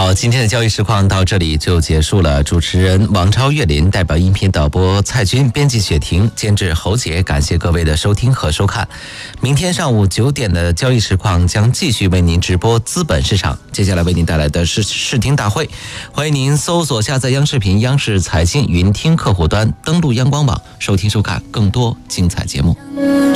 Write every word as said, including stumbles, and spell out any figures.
好，今天的交易实况到这里就结束了。主持人王超、岳林，代表音频导播蔡军，编辑雪婷，监制侯杰，感谢各位的收听和收看。明天上午九点的交易实况将继续为您直播资本市场，接下来为您带来的是视听大会。欢迎您搜索下载央视频、央视财经云听客户端，登录央广网，收听收看更多精彩节目。